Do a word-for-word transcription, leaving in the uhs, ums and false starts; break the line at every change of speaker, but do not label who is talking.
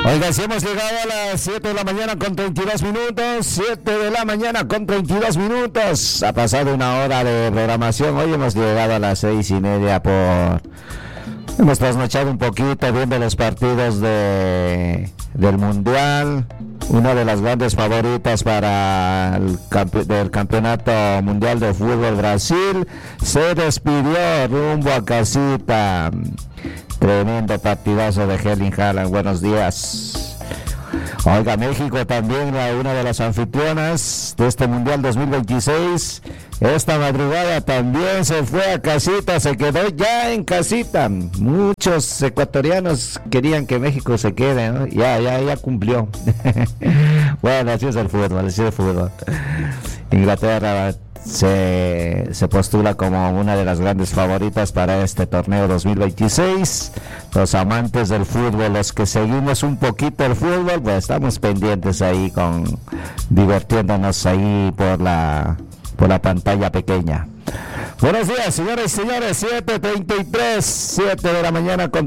Oiga, si hemos llegado a las siete de la mañana con treinta y dos minutos, siete de la mañana con treinta y dos minutos. Ha pasado una hora de programación. Hoy hemos llegado a las seis y media por... Hemos trasnochado un poquito viendo los partidos de del Mundial. Una de las grandes favoritas para el campe, del Campeonato Mundial de Fútbol, Brasil, se despidió rumbo a casita. Tremendo partidazo de Erling Haaland. Buenos días. Oiga, México también, una de las anfitrionas de este Mundial dos mil veintiséis. Esta madrugada también se fue a casita, se quedó ya en casita. Muchos ecuatorianos querían que México se quede, ¿no? Ya, ya, ya cumplió. Bueno, así es el fútbol, así es el fútbol. Inglaterra se, se postula como una de las grandes favoritas para este torneo dos mil veintiséis. Los amantes del fútbol, los que seguimos un poquito el fútbol, pues estamos pendientes ahí con divirtiéndonos ahí por la por la pantalla pequeña. Buenos días, señores y señores, siete treinta y tres, siete de la mañana con